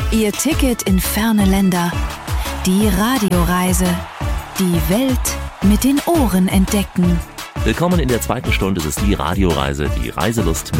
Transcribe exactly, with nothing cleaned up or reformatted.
Ihr Ticket in ferne Länder. Die Radioreise. Die Welt mit den Ohren entdecken. Willkommen in der zweiten Stunde. Es ist die Radioreise, die Reiselust mit